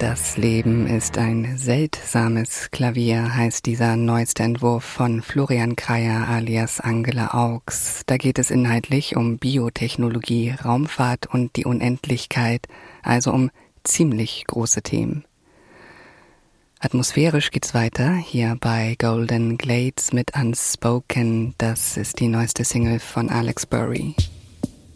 Das Leben ist ein seltsames Klavier, heißt dieser neueste Entwurf von Florian Kreyer alias Angela Augs. Da geht es inhaltlich um Biotechnologie, Raumfahrt und die Unendlichkeit, also um ziemlich große Themen. Atmosphärisch geht's weiter, hier bei Golden Glades mit Unspoken. Das ist die neueste Single von Alex Burry.